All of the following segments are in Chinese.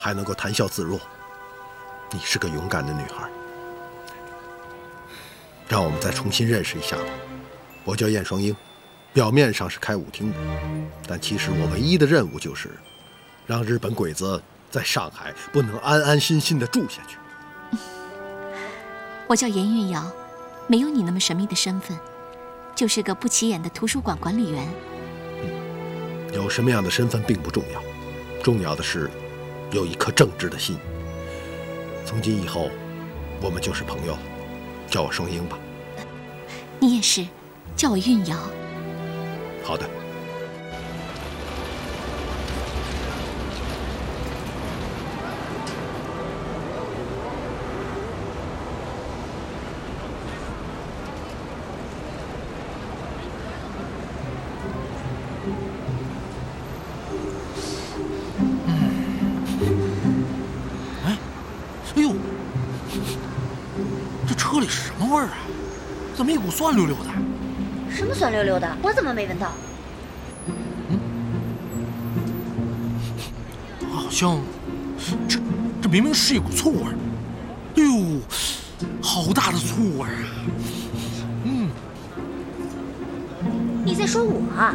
还能够谈笑自若。你是个勇敢的女孩，让我们再重新认识一下吧。我叫燕双英，表面上是开舞厅的，但其实我唯一的任务就是让日本鬼子在上海不能安安心心地住下去。 我叫严韵瑶，没有你那么神秘的身份，就是个不起眼的图书馆管理员。 有什么样的身份并不重要，重要的是有一颗正直的心。从今以后，我们就是朋友了，叫我双英吧。 你也是，叫我韵瑶。 好的。 哎呦，这车里是什么味儿啊？怎么一股酸溜溜的？ 什么酸溜溜的？我怎么没闻到？ 好像这明明是一股醋味儿。哎呦，好大的醋味儿啊！ 你在说我啊？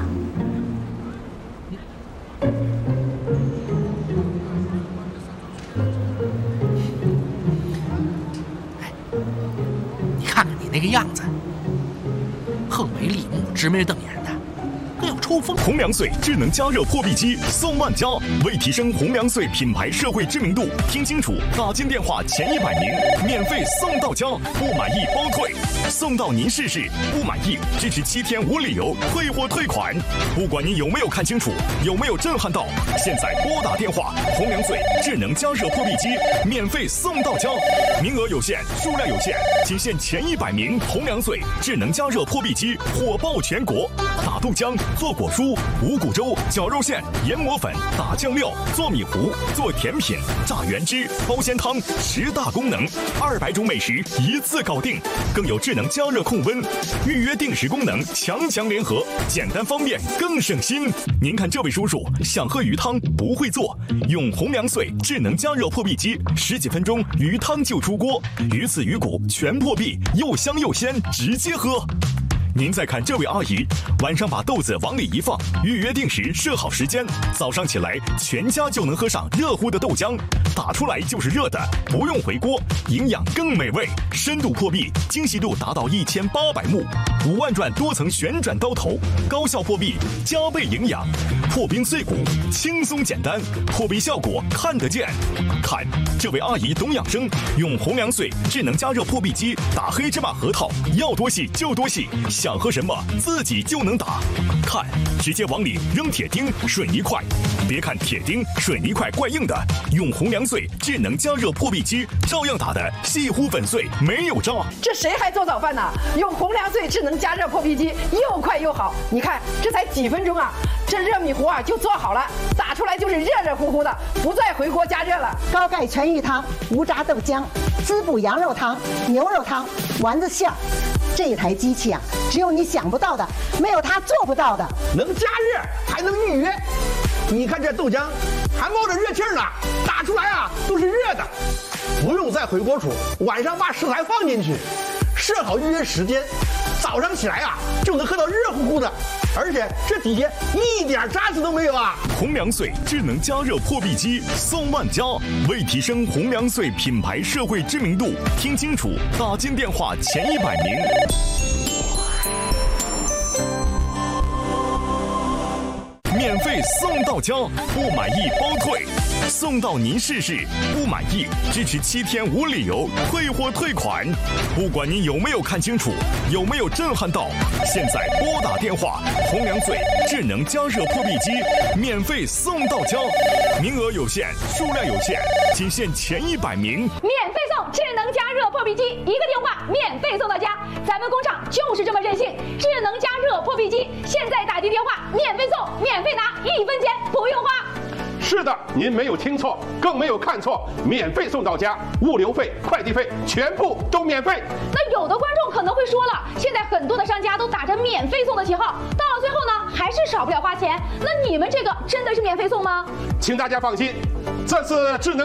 你看看你那个样子，横眉立目，直眉瞪眼的，跟要抽风。 红粮穗智能加热破壁机送万家，为提升红粮穗品牌社会知名度，听清楚，打进电话前100名，免费送到家，不满意包退，送到您试试，不满意支持7天无理由退货退款。不管您有没有看清楚，有没有震撼到，现在拨打电话，红粮穗智能加热破壁机免费送到家，名额有限，数量有限，仅限前100名。红粮穗智能加热破壁机火爆全国，打豆浆、做果蔬、五谷粥、绞肉馅、研磨粉、打酱料、做米糊、做甜品、榨原汁、包鲜汤，10大功能，200种美食一次搞定，更有智能加热控温、预约定时功能，强联合，简单方便更省心。您看这位叔叔想喝鱼汤不会做，用红粮穗智能加热破壁机，10几分钟鱼汤就出锅，鱼刺鱼骨全破壁，又香又鲜，直接喝。您再看这位阿姨，晚上把豆子往里一放，预约定时设好时间，早上起来全家就能喝上热乎的豆浆，打出来就是热的，不用回锅，营养更美味，深度破壁，精细度达到1800目，5万转多层旋转刀头，高效破壁，加倍营养，破冰碎骨，轻松简单，破壁效果看得见。看这位阿姨懂养生，用红粮穗智能加热破壁机打黑芝麻核桃，要多细就多细，想喝什么自己就能打。看，直接往里扔铁钉、水泥块，别看铁钉、水泥块怪硬的，用红粮穗智能加热破壁机照样打得细乎粉碎，没有渣。 这谁还做早饭呢？用红粮穗智能加热破壁机，又快又好。你看，这才几分钟啊，这热米糊啊就做好了，打出来就是热热乎乎的，不再回锅加热了。 高钙全鱼汤、无渣豆浆、滋补羊肉汤、牛肉汤、丸子馅儿。这台机器啊，只有你想不到的，没有它做不到的。 能加热，还能预约。你看这豆浆还冒着热气呢，打出来啊都是热的，不用再回锅煮，晚上把食材放进去，设好预约时间，早上起来啊就能喝到热乎乎的，而且这底下一点渣子都没有啊！ 红粮穗智能加热破壁机送万家，为提升红粮穗品牌社会知名度，听清楚，打进电话前100名。免费送到家，不满意包退，送到您试试，不满意支持7天无理由退货退款。不管您有没有看清楚，有没有震撼到，现在拨打电话，红粮穗智能加热破壁机免费送到家，名额有限，数量有限，仅限前100名。 免费送智能加热破壁机，一个电话免费送到家。咱们工厂就是这么任性，智能加热破壁机，现在打进电话免费送，免费拿，1分钱不用花。 是的，您没有听错，更没有看错，免费送到家，物流费、快递费全部都免费。 那有的观众可能会说了，现在很多的商家都打着免费送的旗号，到了最后呢，还是少不了花钱。那你们这个真的是免费送吗？ 请大家放心，这次智能